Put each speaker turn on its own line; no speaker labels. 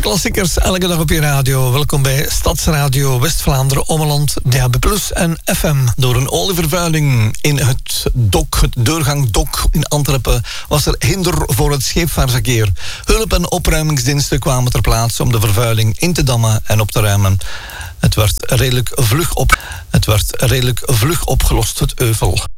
klassiekers elke dag op je radio. Welkom bij Stadsradio West-Vlaanderen, Ommeland, DAB+ en FM. Door een olievervuiling in het doorgang in Antwerpen was er hinder voor het scheepvaartverkeer. Hulp- en opruimingsdiensten kwamen ter plaatse om de vervuiling in te dammen en op te ruimen. Het werd redelijk vlug opgelost, het euvel.